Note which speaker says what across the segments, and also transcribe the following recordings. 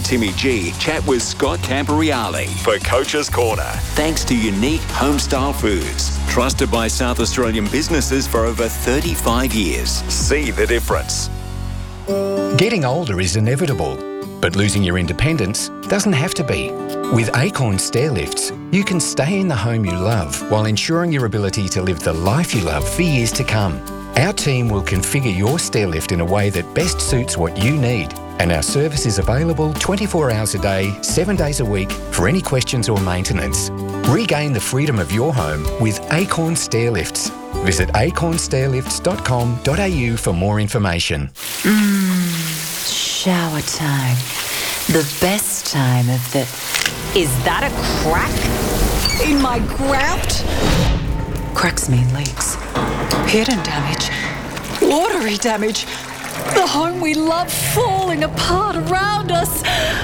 Speaker 1: Timmy G chat with Scott Camporeale for Coach's Corner. Thanks to Unique Homestyle Foods, trusted by South Australian businesses for over 35 years. See the difference.
Speaker 2: Getting older is inevitable, but losing your independence doesn't have to be. With Acorn Stairlifts, you can stay in the home you love while ensuring your ability to live the life you love for years to come. Our team will configure your stairlift in a way that best suits what you need, and our service is available 24 hours a day, 7 days a week for any questions or maintenance. Regain the freedom of your home with Acorn Stairlifts. Visit acornstairlifts.com.au for more information.
Speaker 3: Shower time. The best time of the... Is that a crack in my grout? Cracks mean leaks. Hidden damage. Watery damage. The home we love falling apart around us.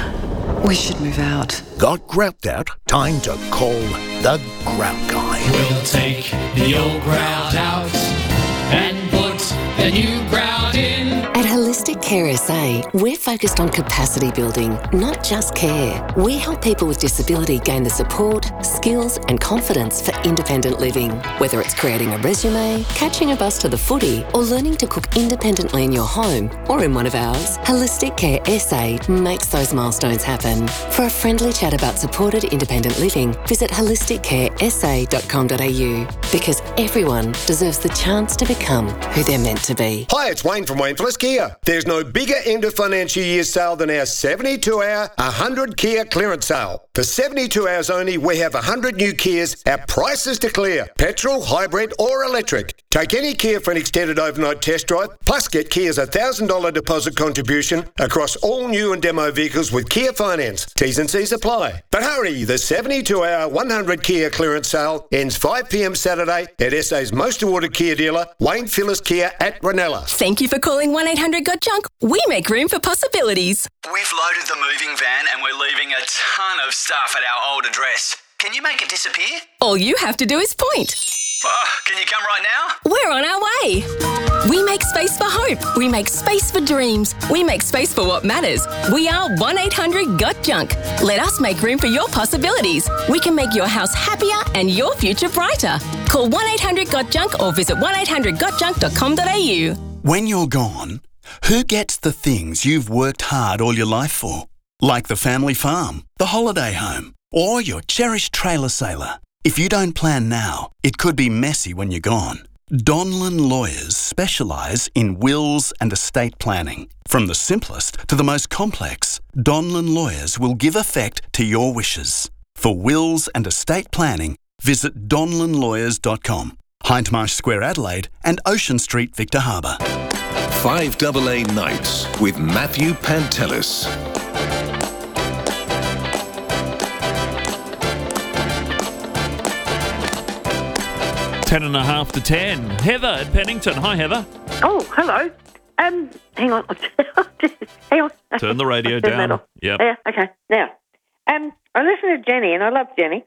Speaker 3: We should move out.
Speaker 4: Got grout out? Time to call the Grout Guy.
Speaker 5: We'll take the old grout out and put the new grout in.
Speaker 6: At Holistic Care SA, we're focused on capacity building, not just care. We help people with disability gain the support, skills and confidence for independent living. Whether it's creating a resume, catching a bus to the footy, or learning to cook independently in your home or in one of ours, Holistic Care SA makes those milestones happen. For a friendly chat about supported independent living, visit holisticcaresa.com.au, because everyone deserves the chance to become who they're meant to be.
Speaker 7: Hi, it's Wayne from Wayne Phillips Kia. There's no bigger end of financial year sale than our 72-hour 100 Kia clearance sale. For 72 hours only, we have 100 new Kias at prices to clear. Petrol, hybrid or electric. Take any Kia for an extended overnight test drive, plus get Kia's $1,000 deposit contribution across all new and demo vehicles with Kia Finance. T's and C's apply. But hurry, the 72-hour 100 Kia clearance sale ends 5 p.m. Saturday at SA's most awarded Kia dealer, Wayne Phillips Kia at Ranella.
Speaker 8: Thank you for calling 1-800-GOT-JUNK. We make room for possibilities.
Speaker 9: We've loaded the moving van and we're leaving a ton of stuff at our old address. Can you make it disappear?
Speaker 8: All you have to do is point.
Speaker 9: Can you come right now?
Speaker 8: We're on our way. We make space for hope. We make space for dreams. We make space for what matters. We are 1-800-GOT-JUNK. Let us make room for your possibilities. We can make your house happier and your future brighter. Call 1-800-GOT-JUNK or visit 1-800-GOT-JUNK.com.au.
Speaker 10: When you're gone, who gets the things you've worked hard all your life for? Like the family farm, the holiday home, or your cherished trailer sailor. If you don't plan now, it could be messy when you're gone. Donlan Lawyers specialise in wills and estate planning. From the simplest to the most complex, Donlan Lawyers will give effect to your wishes. For wills and estate planning, visit donlanlawyers.com. Hindmarsh Square, Adelaide and Ocean Street, Victor Harbour.
Speaker 1: 5AA Nights with Matthew Pantelis.
Speaker 11: 10:30 to 10. Heather at Pennington. Hi, Heather.
Speaker 12: Oh, hello. Hang on. Hang on.
Speaker 11: Turn the radio down.
Speaker 12: Yep. Yeah, okay. Now, I listen to Jenny, and I love Jenny.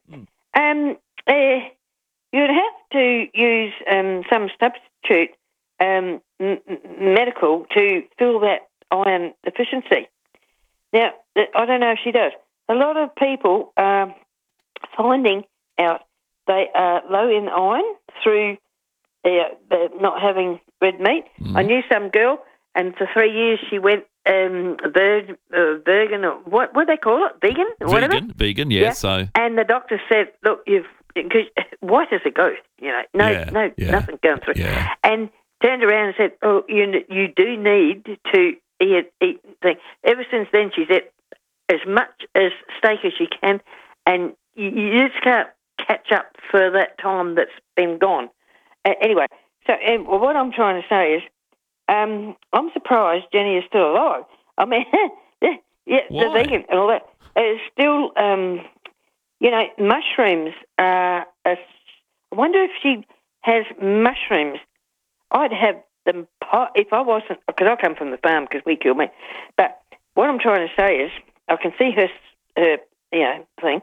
Speaker 12: You'd have to use some substitute medical to fill that iron deficiency. Now, I don't know if she does. A lot of people are finding out they are low in iron through not having red meat. I knew some girl, and for 3 years she went vegan, or what do they call it? Vegan? Or whatever?
Speaker 11: Vegan, yeah. So,
Speaker 12: and the doctor said, look, because white as a ghost, nothing going through.
Speaker 11: Yeah.
Speaker 12: And turned around and said, oh, you do need to eat things. Ever since then, she said, as much as steak as you can, and you just can't catch up for that time that's been gone. Anyway, so what I'm trying to say is, I'm surprised Jenny is still alive. I mean, the vegan and all that. It's still, mushrooms are... I wonder if she has mushrooms. I'd have them if I wasn't... Because I come from the farm because we kill meat. But what I'm trying to say is, I can see her thing.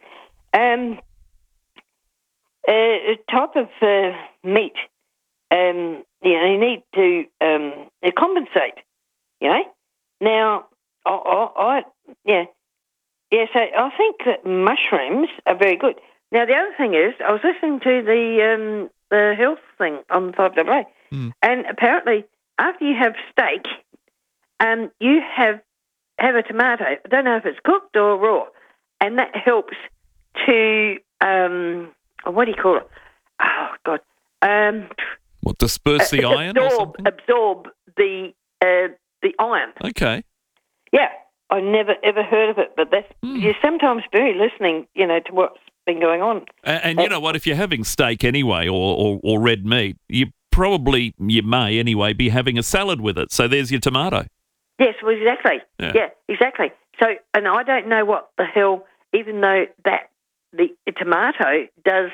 Speaker 12: Type of meat, you need to compensate, Now, so I think that mushrooms are very good. Now, the other thing is, I was listening to the health thing on 5AA, and apparently after you have steak, you have a tomato. I don't know if it's cooked or raw, and that helps to, what do you call it? Oh, God.
Speaker 11: What, disperse the iron or something?
Speaker 12: Absorb the iron.
Speaker 11: Okay.
Speaker 12: Yeah, I never ever heard of it, but that's you're sometimes very listening, to what's been going on.
Speaker 11: And you know what? If you're having steak anyway, or red meat, you may anyway be having a salad with it. So there's your tomato.
Speaker 12: Yes, well, exactly. Yeah, exactly. So, and I don't know what the hell, even though that the tomato does,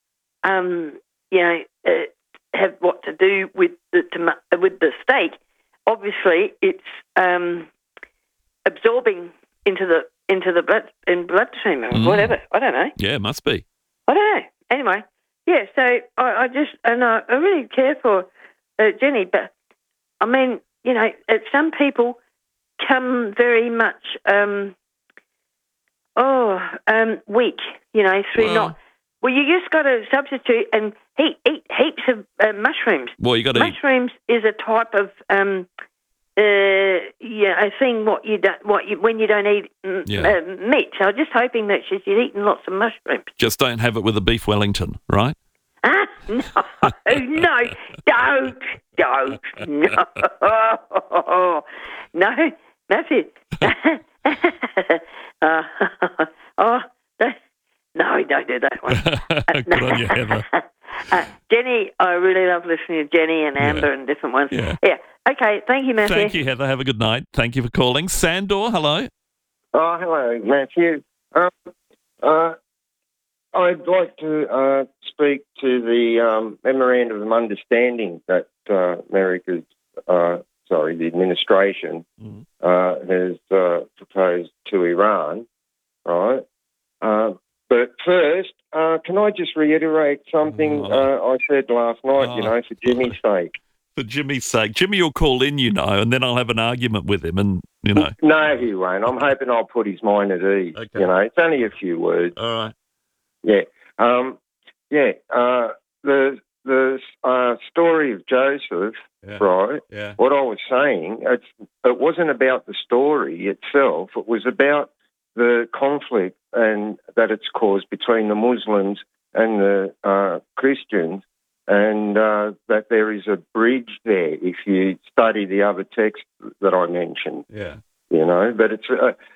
Speaker 12: have what to do with the steak. Obviously, it's absorbing into the bloodstream or whatever. I don't know.
Speaker 11: Yeah, it must be.
Speaker 12: I don't know. Anyway, yeah. So I really care for Jenny, but I mean, some people come very much weak. Through not. Well, you just got to substitute and eat heaps of mushrooms.
Speaker 11: Well, you got to
Speaker 12: mushrooms is a type of a thing when you don't eat meat. So I'm just hoping that she's eating lots of mushrooms.
Speaker 11: Just don't have it with a beef Wellington, right?
Speaker 12: No, don't, no, that's it. No, don't do that one.
Speaker 11: Good on you, Heather.
Speaker 12: Jenny, I really love listening to Jenny and Amber and different ones.
Speaker 11: Yeah.
Speaker 12: Okay, thank you, Matthew.
Speaker 11: Thank you, Heather. Have a good night. Thank you for calling. Sandor, hello.
Speaker 13: Oh, hello, Matthew. I'd like to speak to the memorandum of understanding that the administration has proposed to Iran, right? But first, can I just reiterate something I said last night, for Jimmy's sake?
Speaker 11: For Jimmy's sake. Jimmy will call in, and then I'll have an argument with him and,
Speaker 13: No, he won't. I'm hoping I'll put his mind at ease. Okay. It's only a few words.
Speaker 11: All right.
Speaker 13: Yeah. The story of Joseph, right?
Speaker 11: Yeah.
Speaker 13: What I was saying, it wasn't about the story itself. It was about the conflict and that it's caused between the Muslims and the Christians, and that there is a bridge there if you study the other text that I mentioned.
Speaker 11: Yeah.
Speaker 13: But it's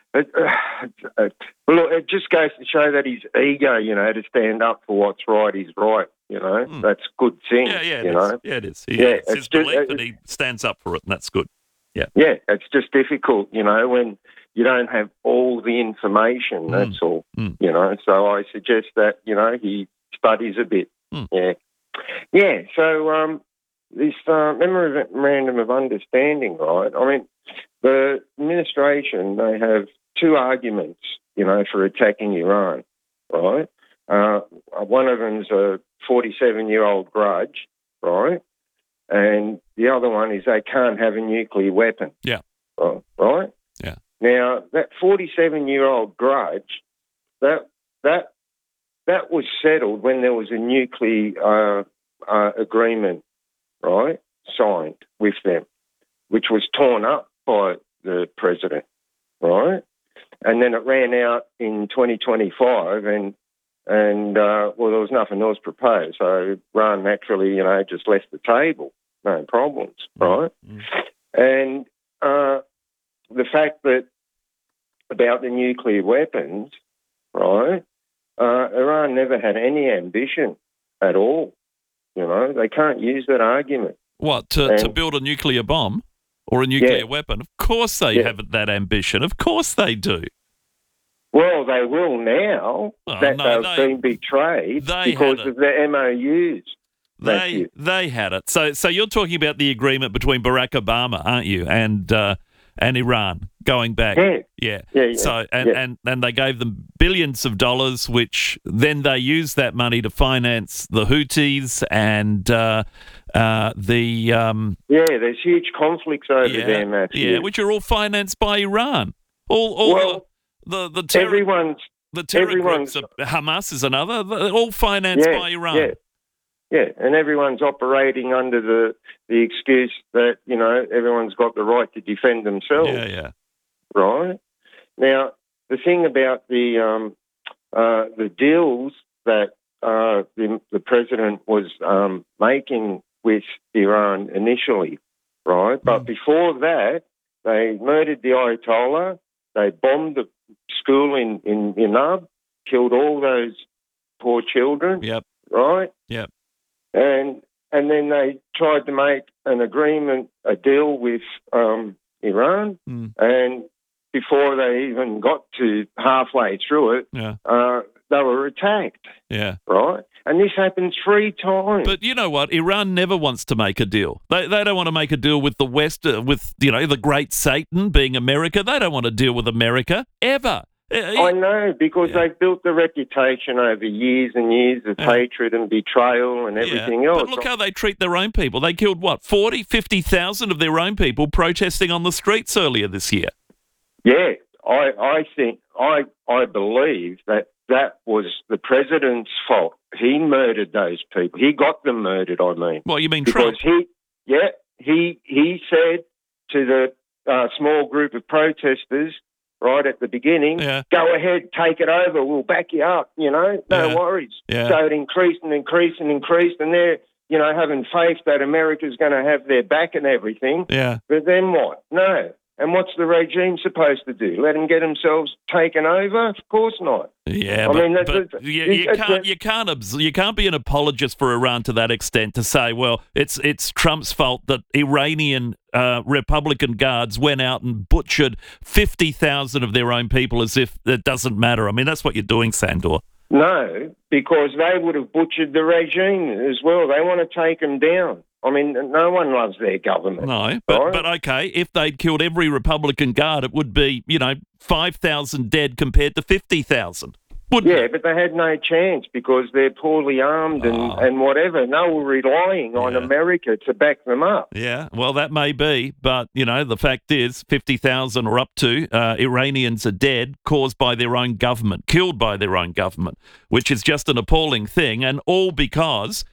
Speaker 13: it just goes to show that his ego, to stand up for what's right is right. That's a good thing.
Speaker 11: Yeah, it is. It's his belief and he stands up for it, and that's good. Yeah.
Speaker 13: Yeah, it's just difficult, when you don't have all the information, that's all. So I suggest that, he studies a bit. Yeah. Yeah, so this memorandum of understanding, right? I mean, the administration, they have two arguments, for attacking Iran, right? One of them's a 47-year-old grudge, right? And the other one is they can't have a nuclear weapon.
Speaker 11: Yeah.
Speaker 13: Right?
Speaker 11: Yeah.
Speaker 13: Now, that 47-year-old grudge, that was settled when there was a nuclear agreement, right, signed with them, which was torn up by the president, right? And then it ran out in 2025 and there was nothing else proposed. So Iran naturally, just left the table, no problems, right? And the fact that about the nuclear weapons, right, Iran never had any ambition at all. They can't use that argument.
Speaker 11: What, to build a nuclear bomb or a nuclear weapon? Of course they have that ambition. Of course they do.
Speaker 13: Well, they will now they've been betrayed because of the MOUs.
Speaker 11: They had it. So you're talking about the agreement between Barack Obama, aren't you, and Iran going back? Yeah. So and they gave them billions of dollars, which then they used that money to finance the Houthis and there's huge conflicts over there, Matthew. Yeah, which are all financed by Iran. The terror groups, Hamas is another. They're all financed by Iran.
Speaker 13: Yeah, and everyone's operating under the excuse that, everyone's got the right to defend themselves.
Speaker 11: Yeah.
Speaker 13: Right? Now, the thing about the deals that the president was making with Iran initially, right? But before that, they murdered the Ayatollah, they bombed the school in Inab, killed all those poor children.
Speaker 11: Yep.
Speaker 13: Right?
Speaker 11: Yep.
Speaker 13: And then they tried to make an agreement, a deal with Iran, and before they even got to halfway through it, they were attacked.
Speaker 11: Yeah.
Speaker 13: Right? And this happened 3 times.
Speaker 11: But you know what? Iran never wants to make a deal. They don't want to make a deal with the West, with, the great Satan being America. They don't want to deal with America, ever.
Speaker 13: I know, because they've built the reputation over years and years of hatred and betrayal and everything else.
Speaker 11: But look how they treat their own people. They killed, 40, 50,000 of their own people protesting on the streets earlier this year.
Speaker 13: Yeah, I believe that was the president's fault. He murdered those people. He got them murdered, I mean.
Speaker 11: Well, you mean
Speaker 13: because
Speaker 11: Trump?
Speaker 13: He said to the small group of protesters right at the beginning, go ahead, take it over, we'll back you up, no worries.
Speaker 11: Yeah.
Speaker 13: So it increased, and they're, having faith that America's going to have their back and everything.
Speaker 11: Yeah.
Speaker 13: But then what? No. And what's the regime supposed to do? Let them get themselves taken over? Of course not.
Speaker 11: Yeah, you can't be an apologist for Iran to that extent to say, well, it's Trump's fault that Iranian Republican guards went out and butchered 50,000 of their own people as if it doesn't matter. I mean, that's what you're doing, Sandor.
Speaker 13: No, because they would have butchered the regime as well. They want to take them down. I mean, no one loves their government.
Speaker 11: No, but okay, if they'd killed every Republican guard, it would be, 5,000 dead compared to 50,000.
Speaker 13: Yeah, but they had no chance because they're poorly armed and whatever. They were relying on America to back them up.
Speaker 11: Yeah, well, that may be, but, the fact is 50,000 or up to Iranians are dead, caused by their own government, killed by their own government, which is just an appalling thing, and all because...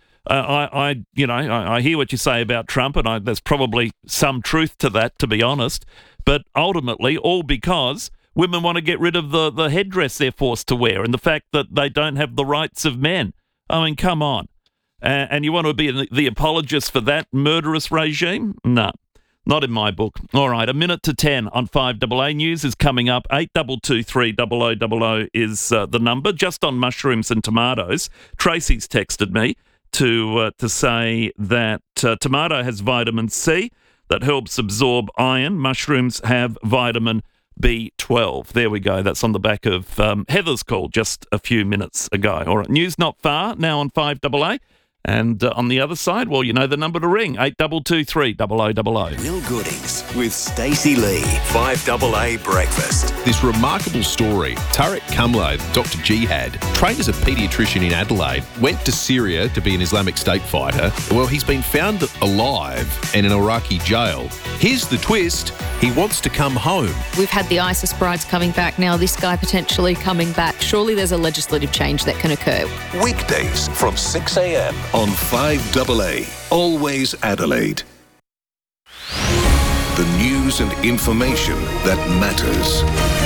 Speaker 11: I hear what you say about Trump, and there's probably some truth to that, to be honest. But ultimately, all because women want to get rid of the headdress they're forced to wear and the fact that they don't have the rights of men. I mean, come on. And you want to be the apologist for that murderous regime? No, not in my book. All right, 9:50 on 5AA News is coming up. 8223 300 is the number. Just on mushrooms and tomatoes, Tracy's texted me to say that tomato has vitamin C that helps absorb iron. Mushrooms have vitamin B12. There we go. That's on the back of Heather's call just a few minutes ago. All right, news not far now on 5AA. And on the other side, well, you know the number to ring, 8223 0000.
Speaker 1: Bill Goodings with Stacey Lee, 5AA Breakfast.
Speaker 14: This remarkable story, Tarek Kamla, Dr. Jihad, trained as a paediatrician in Adelaide, went to Syria to be an Islamic State fighter. Well, he's been found alive in an Iraqi jail. Here's the twist. He wants to come home.
Speaker 15: We've had the ISIS brides coming back, now this guy potentially coming back. Surely there's a legislative change that can occur.
Speaker 1: Weekdays from 6 a.m. on 5AA, always Adelaide. The news and information that matters.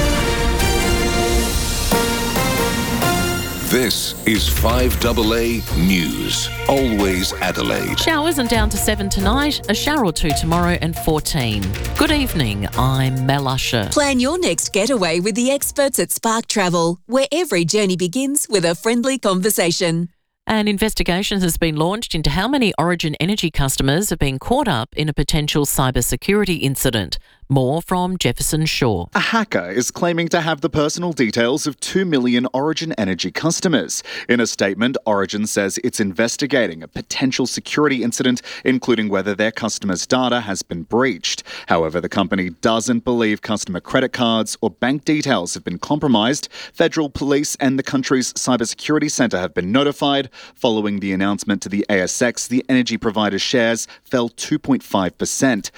Speaker 1: This is 5AA News, always Adelaide.
Speaker 16: Showers and down to 7 tonight, a shower or two tomorrow and 14. Good evening, I'm Mel Usher.
Speaker 17: Plan your next getaway with the experts at Spark Travel, where every journey begins with a friendly conversation.
Speaker 16: An investigation has been launched into how many Origin Energy customers have been caught up in a potential cybersecurity incident. More from Jefferson Shaw.
Speaker 18: A hacker is claiming to have the personal details of 2 million Origin Energy customers. In a statement, Origin says it's investigating a potential security incident, including whether their customers' data has been breached. However, the company doesn't believe customer credit cards or bank details have been compromised. Federal police and the country's cybersecurity centre have been notified. Following the announcement to the ASX, the energy provider's shares fell 2.5%.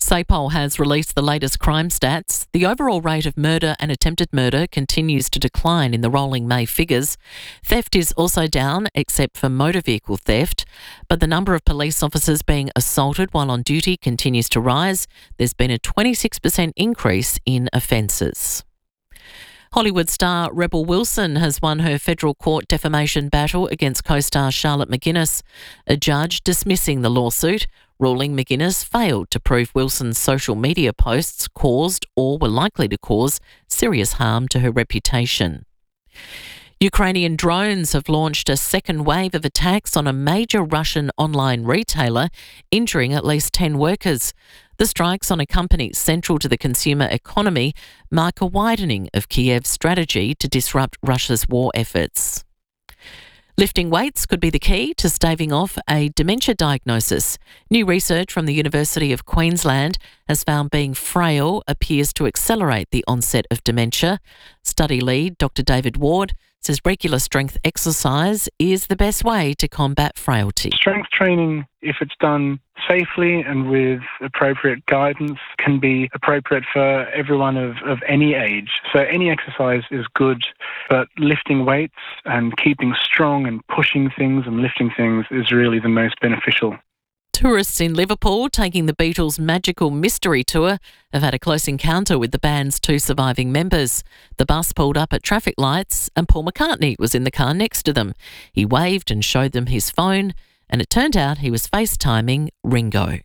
Speaker 16: SAPOL has released the latest crime stats. The overall rate of murder and attempted murder continues to decline in the rolling May figures. Theft is also down, except for motor vehicle theft. But the number of police officers being assaulted while on duty continues to rise. There's been a 26% increase in offences. Hollywood star Rebel Wilson has won her federal court defamation battle against co-star Charlotte McGuinness. A judge dismissing the lawsuit, ruling McGuinness failed to prove Wilson's social media posts caused or were likely to cause serious harm to her reputation. Ukrainian drones have launched a second wave of attacks on a major Russian online retailer, injuring at least 10 workers. The strikes on a company central to the consumer economy mark a widening of Kiev's strategy to disrupt Russia's war efforts. Lifting weights could be the key to staving off a dementia diagnosis. New research from the University of Queensland has found being frail appears to accelerate the onset of dementia. Study lead Dr. David Ward says regular strength exercise is the best way to combat frailty.
Speaker 19: Strength training, if it's done safely and with appropriate guidance, can be appropriate for everyone of any age. So any exercise is good, but lifting weights and keeping strong and pushing things and lifting things is really the most beneficial.
Speaker 16: Tourists in Liverpool taking the Beatles' Magical Mystery Tour have had a close encounter with the band's two surviving members. The bus pulled up at traffic lights and Paul McCartney was in the car next to them. He waved and showed them his phone, and it turned out he was FaceTiming Ringo.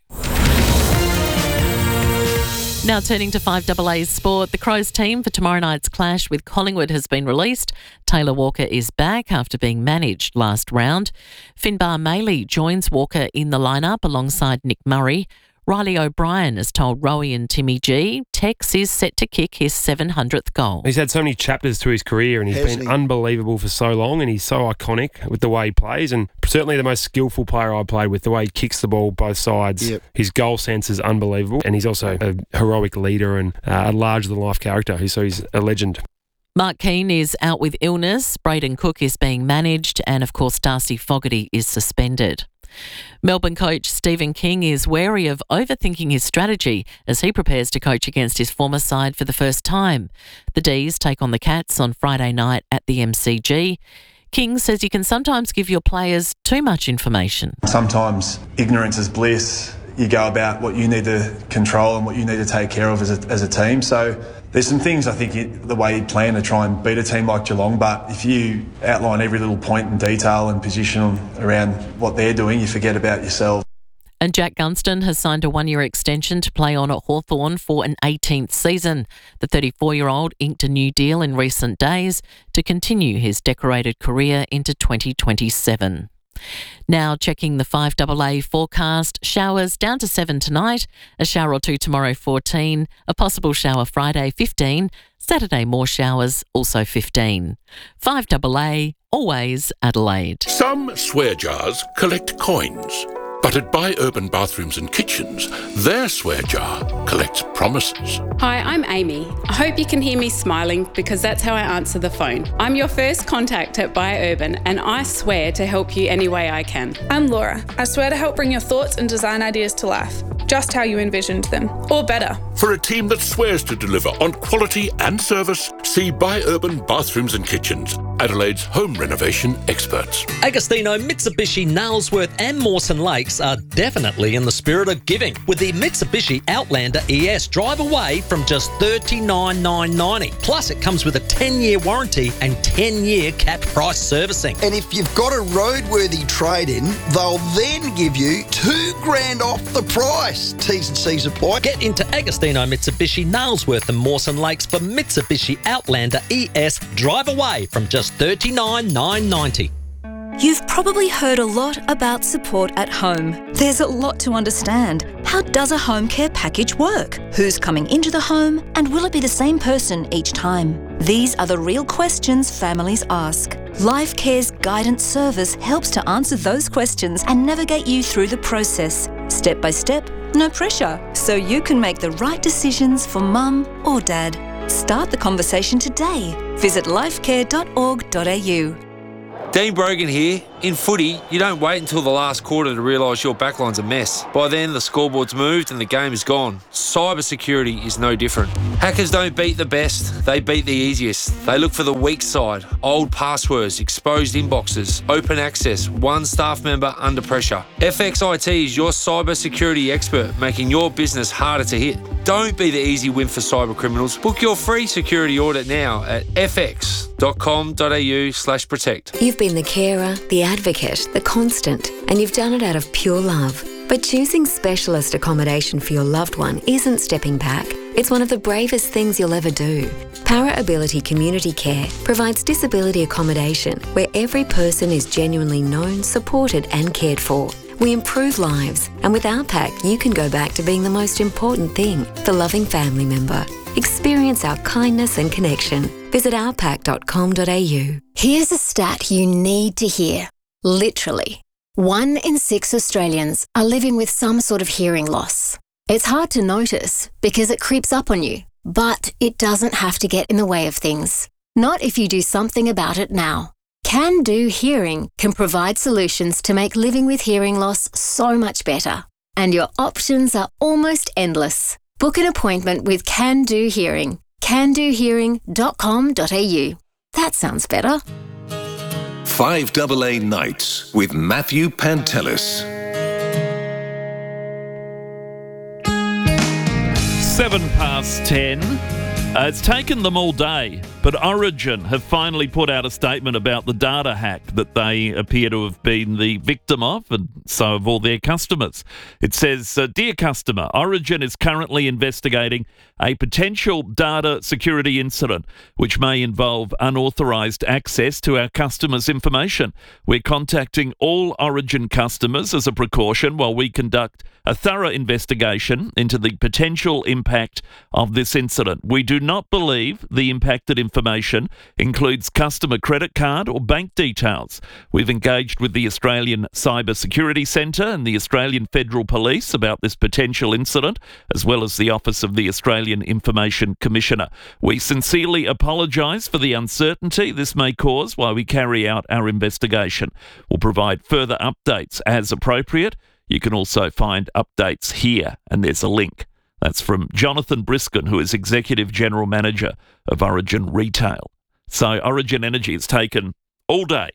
Speaker 16: Now turning to 5AA's sport, the Crows team for tomorrow night's clash with Collingwood has been released. Taylor Walker is back after being managed last round. Finbar Maley joins Walker in the lineup alongside Nick Murray. Riley O'Brien has told Rowie and Timmy G Tex is set to kick his 700th goal.
Speaker 20: He's had so many chapters to his career and he's been unbelievable for so long, and he's so iconic with the way he plays, and certainly the most skillful player I've played with, the way he kicks the ball both sides. Yep. His goal sense is unbelievable, and he's also a heroic leader and a larger-than-life character, so he's a legend.
Speaker 16: Mark Keane is out with illness, Braden Cook is being managed, and of course Darcy Fogarty is suspended. Melbourne coach Stephen King is wary of overthinking his strategy as he prepares to coach against his former side for the first time. The D's take on the Cats on Friday night at the MCG. King says you can sometimes give your players too much information.
Speaker 21: Sometimes ignorance is bliss. You go about what you need to control and what you need to take care of as a team. So there's some things I think the way you plan to try and beat a team like Geelong, but if you outline every little point in detail and position around what they're doing, you forget about yourself.
Speaker 16: And Jack Gunston has signed a one-year extension to play on at Hawthorn for an 18th season. The 34-year-old inked a new deal in recent days to continue his decorated career into 2027. Now checking the 5AA forecast, showers down to 7 tonight, a shower or two tomorrow 14, a possible shower Friday 15, Saturday more showers also 15. 5AA, always Adelaide.
Speaker 22: Some swear jars collect coins, but at Buy Urban Bathrooms and Kitchens, their swear jar collects promises.
Speaker 23: Hi, I'm Amy. I hope you can hear me smiling because that's how I answer the phone. I'm your first contact at Buy Urban, and I swear to help you any way I can.
Speaker 24: I'm Laura. I swear to help bring your thoughts and design ideas to life, just how you envisioned them, or better.
Speaker 22: For a team that swears to deliver on quality and service, see Buy Urban Bathrooms and Kitchens, Adelaide's home renovation experts.
Speaker 25: Agostino, Mitsubishi, Nailsworth and Mawson Lakes are definitely in the spirit of giving, with the Mitsubishi Outlander ES drive away from just $39,990. Plus, it comes with a 10-year warranty and 10-year capped price servicing.
Speaker 26: And if you've got a roadworthy trade-in, they'll then give you $2,000 off the price. T's and C's apply.
Speaker 25: Get into Agostino, Mitsubishi, Nailsworth and Mawson Lakes for Mitsubishi Outlander ES drive away from just $39,990.
Speaker 27: You've probably heard a lot about support at home. There's a lot to understand. How does a home care package work? Who's coming into the home? And will it be the same person each time? These are the real questions families ask. Life Care's guidance service helps to answer those questions and navigate you through the process, step by step, no pressure, so you can make the right decisions for mum or dad. Start the conversation today. Visit lifecare.org.au.
Speaker 2: Dean Brogan here. In footy, you don't wait until the last quarter to realise your backline's a mess. By then, the scoreboard's moved and the game is gone. Cybersecurity is no different. Hackers don't beat the best, they beat the easiest. They look for the weak side, old passwords, exposed inboxes, open access, one staff member under pressure. FXIT is your cybersecurity expert, making your business harder to hit. Don't be the easy win for cyber criminals. Book your free security audit now at fx.com.au/protect.
Speaker 3: You've been the carer, the advocate, the constant, and you've done it out of pure love. But choosing specialist accommodation for your loved one isn't stepping back. It's one of the bravest things you'll ever do. Para Ability Community Care provides disability accommodation where every person is genuinely known, supported and cared for. We improve lives, and with our pack, you can go back to being the most important thing, the loving family member. Experience our kindness and connection. Visit ourpack.com.au.
Speaker 4: Here's a stat you need to hear. Literally, 1 in 6 Australians are living with some sort of hearing loss. It's hard to notice because it creeps up on you, but it doesn't have to get in the way of things. Not if you do something about it now. Can Do Hearing can provide solutions to make living with hearing loss so much better. And your options are almost endless. Book an appointment with Can Do Hearing. candohearing.com.au. That sounds better.
Speaker 22: 5AA Nights with Matthew Pantelis.
Speaker 11: 10:07. It's taken them all day, but Origin have finally put out a statement about the data hack that they appear to have been the victim of, and so have all their customers. It says, "Dear customer, Origin is currently investigating a potential data security incident which may involve unauthorised access to our customers' information. We're contacting all Origin customers as a precaution while we conduct a thorough investigation into the potential impact of this incident. We do not believe the impacted information includes customer credit card or bank details. We've engaged with the Australian Cyber Security Centre and the Australian Federal Police about this potential incident, as well as the Office of the Australian Information Commissioner. We sincerely apologise for the uncertainty this may cause while we carry out our investigation. We'll provide further updates as appropriate. You can also find updates here, and there's a link." That's from Jonathan Briskin, who is Executive General Manager of Origin Retail. So Origin Energy has taken all day.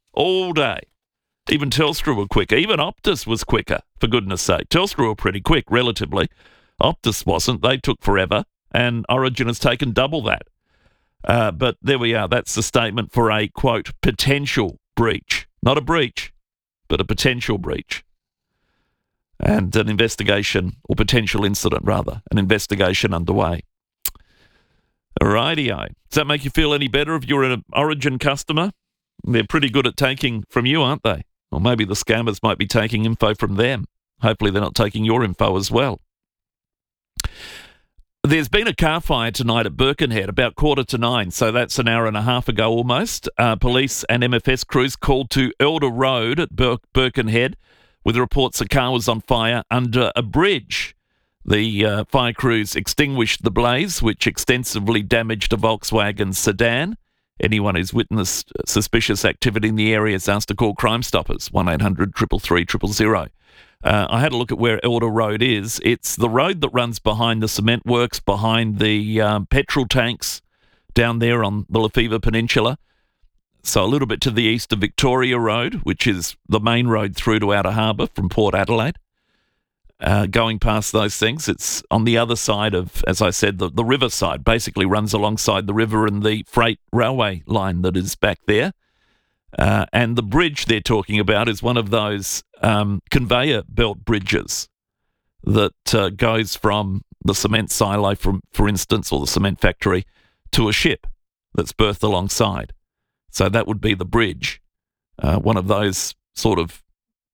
Speaker 11: Even Telstra were quicker. Even Optus was quicker, for goodness sake. Telstra were pretty quick, relatively. Optus wasn't. They took forever, and Origin has taken double that. But there we are. That's the statement for a, quote, potential breach. Not a breach, but a potential breach. And an investigation, or potential incident rather, an investigation underway. Rightio. Does that make you feel any better if you're an Origin customer? They're pretty good at taking from you, aren't they? Or maybe the scammers might be taking info from them. Hopefully they're not taking your info as well. There's been a car fire tonight at Birkenhead, about 8:45, so that's an hour and a half ago almost. Police and MFS crews called to Elder Road at Birkenhead with reports a car was on fire under a bridge. The fire crews extinguished the blaze, which extensively damaged a Volkswagen sedan. Anyone who's witnessed suspicious activity in the area is asked to call Crime Stoppers, 1800 333 000. I had a look at where Elder Road is. It's the road that runs behind the cement works, behind the petrol tanks down there on the Lefevre Peninsula. So a little bit to the east of Victoria Road, which is the main road through to Outer Harbour from Port Adelaide. Going past those things, it's on the other side of, as I said, the river side, basically runs alongside the river and the freight railway line that is back there. And the bridge they're talking about is one of those conveyor belt bridges that goes from the cement silo, for instance, or the cement factory, to a ship that's berthed alongside. So that would be the bridge, one of those sort of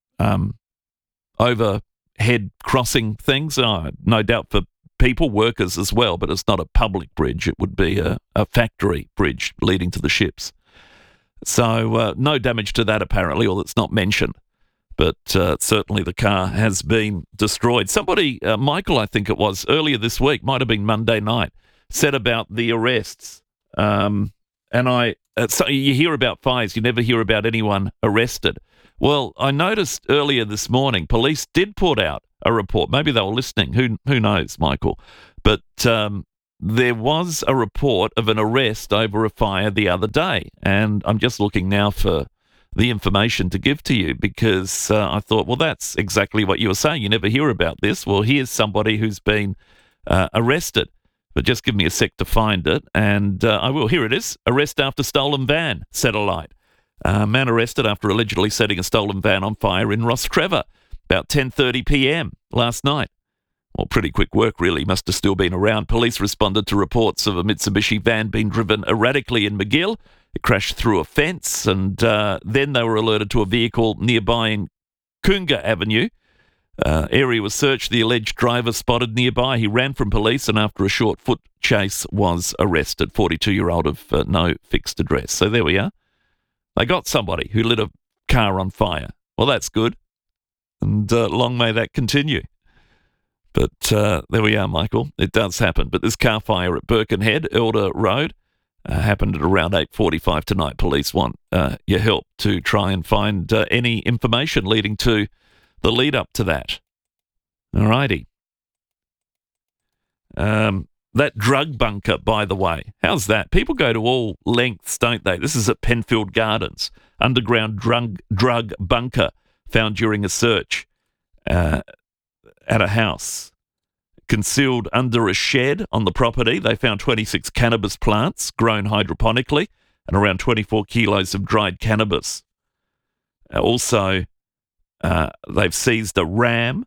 Speaker 11: overhead crossing things, no doubt for people, workers as well, but it's not a public bridge. It would be a factory bridge leading to the ships. So no damage to that apparently, or that's not mentioned. But certainly the car has been destroyed. Somebody, Michael, I think it was, earlier this week, might have been Monday night, said about the arrests. And I So you hear about fires, you never hear about anyone arrested. Well, I noticed earlier this morning, police did put out a report. Maybe they were listening. Who knows, Michael? But there was a report of an arrest over a fire the other day. And I'm just looking now for the information to give to you because I thought, well, that's exactly what you were saying. You never hear about this. Well, here's somebody who's been arrested. But just give me a sec to find it, and I will. Here it is. Arrest after stolen van set alight. Man arrested after allegedly setting a stolen van on fire in Rostrevor about 10:30 p.m. last night. Well, pretty quick work, really. Must have still been around. Police responded to reports of a Mitsubishi van being driven erratically in Magill. It crashed through a fence, and then they were alerted to a vehicle nearby in Coonga Avenue. Area was searched. The alleged driver spotted nearby. He ran from police and after a short foot chase was arrested. 42-year-old of no fixed address. So there we are. They got somebody who lit a car on fire. Well, that's good. And long may that continue. But there we are, Michael. It does happen. But this car fire at Birkenhead, Elder Road, happened at around 8:45 tonight. Police want your help to try and find any information leading to the lead up to that. Alrighty. That drug bunker, by the way, how's that? People go to all lengths, don't they? This is at Penfield Gardens. Underground drug bunker found during a search at a house. Concealed under a shed on the property, they found 26 cannabis plants grown hydroponically and around 24 kilos of dried cannabis. Also, they've seized a Ram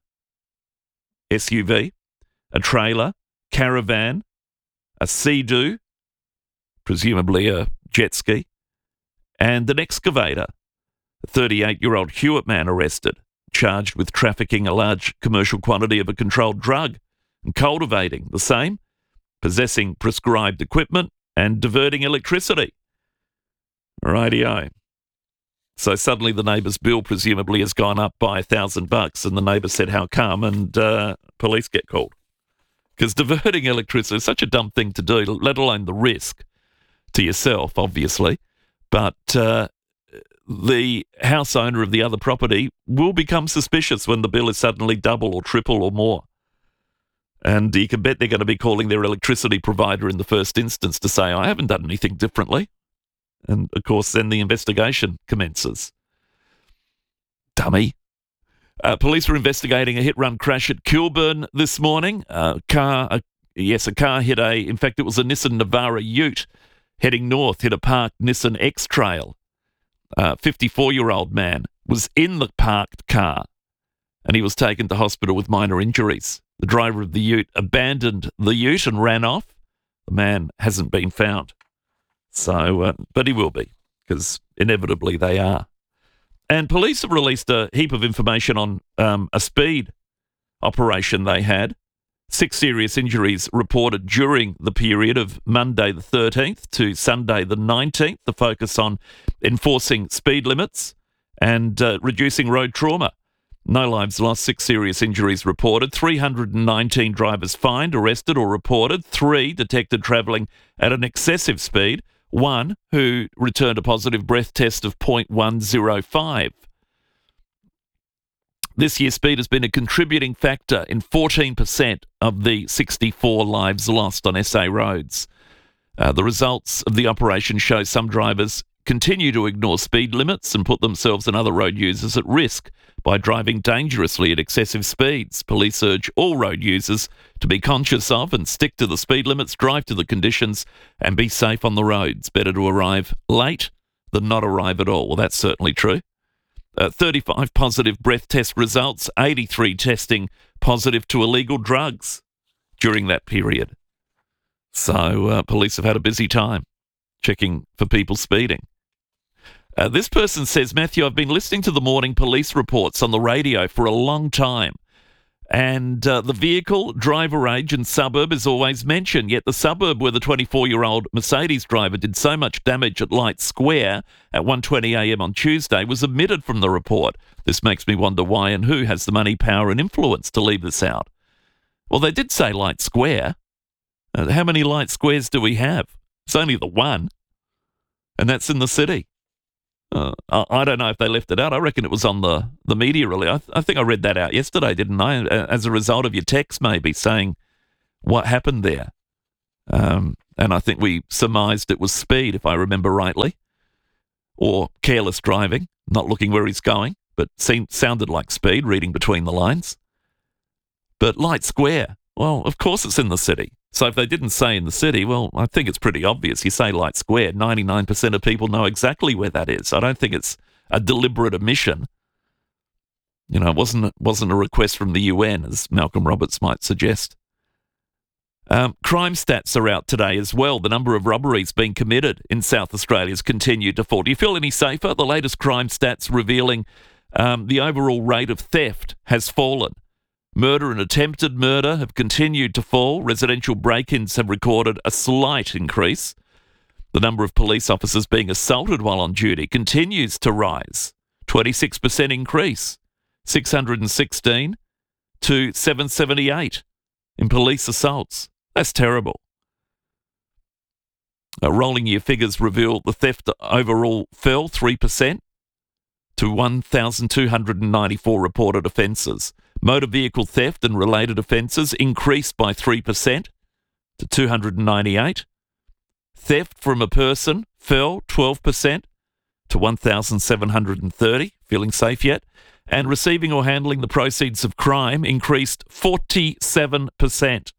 Speaker 11: SUV, a trailer, caravan, a Sea-Doo, presumably a jet ski, and an excavator. A 38-year-old Hewitt man arrested, charged with trafficking a large commercial quantity of a controlled drug and cultivating the same, possessing prescribed equipment and diverting electricity. Rightio. So suddenly the neighbour's bill presumably has gone up by $1,000 and the neighbour said, how come? And police get called. Because diverting electricity is such a dumb thing to do, let alone the risk to yourself, obviously. But the house owner of the other property will become suspicious when the bill is suddenly double or triple or more. And you can bet they're going to be calling their electricity provider in the first instance to say, I haven't done anything differently. And, of course, then the investigation commences. Dummy. Police were investigating a hit-run crash at Kilburn this morning. A car hit in fact, it was a Nissan Navara Ute heading north, hit a parked Nissan X-Trail. 54-year-old man was in the parked car and he was taken to hospital with minor injuries. The driver of the Ute abandoned the Ute and ran off. The man hasn't been found. So, but he will be, because inevitably they are. And police have released a heap of information on a speed operation they had. 6 serious injuries reported during the period of Monday the 13th to Sunday the 19th. The focus on enforcing speed limits and reducing road trauma. No lives lost, 6 serious injuries reported, 319 drivers fined, arrested or reported, 3 detected travelling at an excessive speed, 1 who returned a positive breath test of 0.105. This year's speed has been a contributing factor in 14% of the 64 lives lost on SA roads. The results of the operation show some drivers continue to ignore speed limits and put themselves and other road users at risk by driving dangerously at excessive speeds. Police urge all road users to be conscious of and stick to the speed limits, drive to the conditions and be safe on the roads. Better to arrive late than not arrive at all. Well, that's certainly true. 35 positive breath test results, 83 testing positive to illegal drugs during that period. So police have had a busy time checking for people speeding. This person says, Matthew, I've been listening to the morning police reports on the radio for a long time, and the vehicle, driver age and suburb is always mentioned, yet the suburb where the 24-year-old Mercedes driver did so much damage at Light Square at 1:20am on Tuesday was omitted from the report. This makes me wonder why and who has the money, power and influence to leave this out. Well, they did say Light Square. How many Light Squares do we have? It's only the one. and that's in the city. I don't know if they left it out. I reckon it was on the media release. I think I read that out yesterday, didn't I? As a result of your text, maybe, saying what happened there. And I think we surmised it was speed, if I remember rightly, or careless driving, not looking where he's going, but sounded like speed, reading between the lines. But Light Square, well, of course it's in the city. So if they didn't say in the city, well, I think it's pretty obvious. You say Light Square, 99% of people know exactly where that is. I don't think it's a deliberate omission. You know, it wasn't a request from the UN, as Malcolm Roberts might suggest. Crime stats are out today as well. The number of robberies being committed in South Australia has continued to fall. Do you feel any safer? The latest crime stats revealing the overall rate of theft has fallen. Murder and attempted murder have continued to fall. Residential break-ins have recorded a slight increase. The number of police officers being assaulted while on duty continues to rise. 26% increase. 616 to 778 in police assaults. That's terrible. Rolling year figures reveal the theft overall fell 3% to 1,294 reported offences. Motor vehicle theft and related offences increased by 3% to 298. Theft from a person fell 12% to 1,730. Feeling safe yet? And receiving or handling the proceeds of crime increased 47%.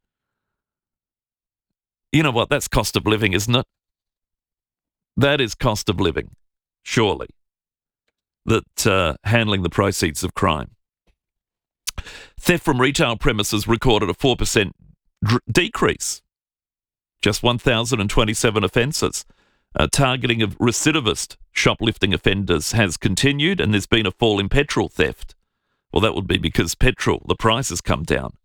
Speaker 11: You know what? That's cost of living, isn't it? That is cost of living, surely, that handling the proceeds of crime. Theft from retail premises recorded a 4% decrease. Just 1,027 offences. Targeting of recidivist shoplifting offenders has continued, and there's been a fall in petrol theft. Well, that would be because petrol, the price has come down.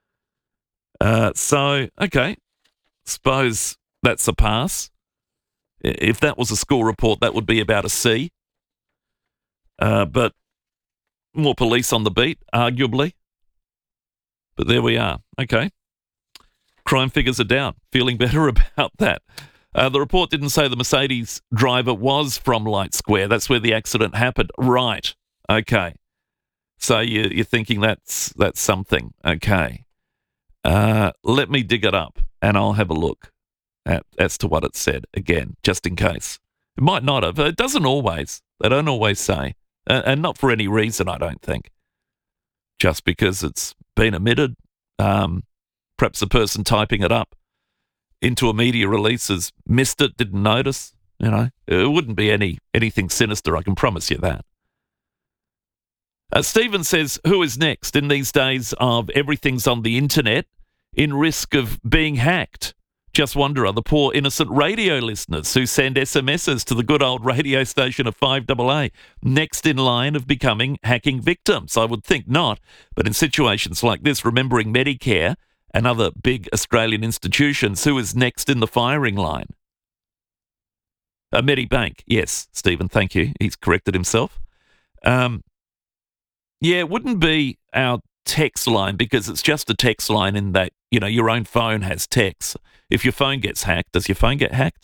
Speaker 11: Okay, suppose that's a pass. If that was a school report, that would be about a C. But more police on the beat, arguably. But there we are. Okay. Crime figures are down. Feeling better about that. The report didn't say the Mercedes driver was from Light Square. That's where the accident happened. Right. Okay. So you're thinking that's something. Okay. Let me dig it up and I'll have a look as to what it said again, just in case. It might not have. It doesn't always. They don't always say. And not for any reason, I don't think. Just because it's been omitted. Perhaps the person typing it up into a media release has missed it, didn't notice. You know, it wouldn't be anything sinister, I can promise you that. Stephen says, who is next in these days of everything's on the internet in risk of being hacked? Just wonder, are the poor innocent radio listeners who send SMSs to the good old radio station of 5AA next in line of becoming hacking victims? I would think not, but in situations like this, remembering Medicare and other big Australian institutions, who is next in the firing line? Medibank, yes, Stephen, thank you. He's corrected himself. Yeah, it wouldn't be our text line because it's just a text line in that, you know, your own phone has text. If your phone gets hacked, does your phone get hacked?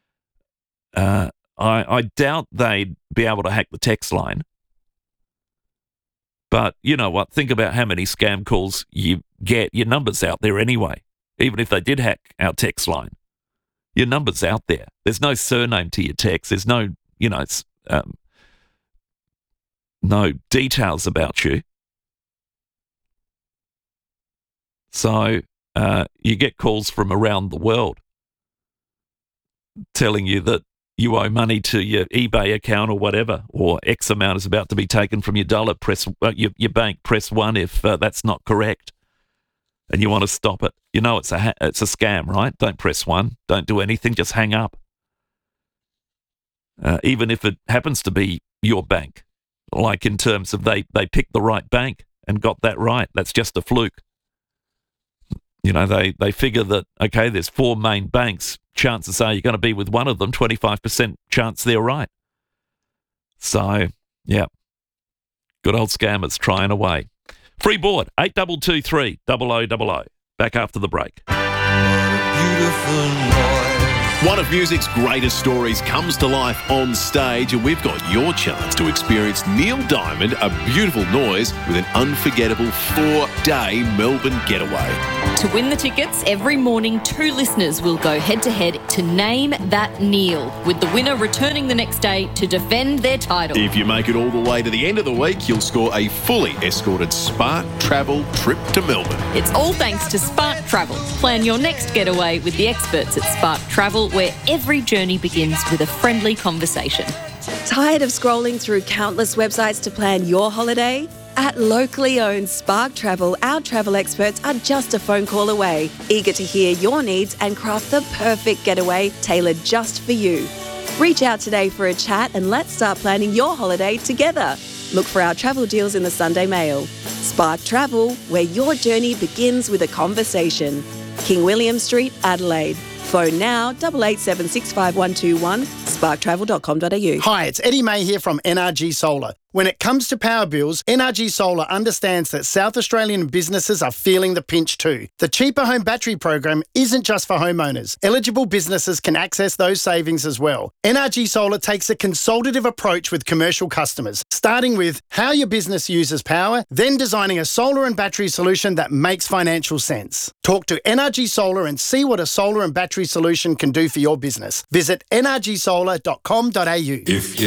Speaker 11: I doubt they'd be able to hack the text line. But you know what? Think about how many scam calls you get. Your number's out there anyway. Even if they did hack our text line, your number's out there. There's no surname to your text. There's no, you know, no details about you. So you get calls from around the world telling you that you owe money to your eBay account or whatever, or X amount is about to be taken from your dollar. Press your bank. Press 1 if that's not correct, and you want to stop it. You know it's a scam, right? Don't press 1. Don't do anything. Just hang up. Even if it happens to be your bank, like in terms of they picked the right bank and got that right. That's just a fluke. You know, they figure that, okay, there's 4 main banks. Chances are you're going to be with one of them, 25% chance they're right. So, yeah, good old scammers trying away. Free board, 8223 0000. Back after the break.
Speaker 5: What a beautiful noise.
Speaker 14: One of music's greatest stories comes to life on stage, and we've got your chance to experience Neil Diamond, A Beautiful Noise, with an unforgettable 4-day Melbourne getaway.
Speaker 15: To win the tickets, every morning 2 listeners will go head-to-head to name that Neil, with the winner returning the next day to defend their title.
Speaker 14: If you make it all the way to the end of the week, you'll score a fully escorted Spark Travel trip to Melbourne.
Speaker 15: It's all thanks to Spark Travel. Plan your next getaway with the experts at Spark Travel, where every journey begins with a friendly conversation.
Speaker 5: Tired of scrolling through countless websites to plan your holiday? At locally owned Spark Travel, our travel experts are just a phone call away, eager to hear your needs and craft the perfect getaway tailored just for you. Reach out today for a chat and let's start planning your holiday together. Look for our travel deals in the Sunday Mail. Spark Travel, where your journey begins with a conversation. King William Street, Adelaide. Phone now 88765121, sparktravel.com.au.
Speaker 6: Hi, it's Eddie May here from NRG Solar. When it comes to power bills, NRG Solar understands that South Australian businesses are feeling the pinch too. The Cheaper Home Battery program isn't just for homeowners. Eligible businesses can access those savings as well. NRG Solar takes a consultative approach with commercial customers, starting with how your business uses power, then designing a solar and battery solution that makes financial sense. Talk to NRG Solar and see what a solar and battery solution can do for your business. Visit nrgsolar.com.au.
Speaker 22: If you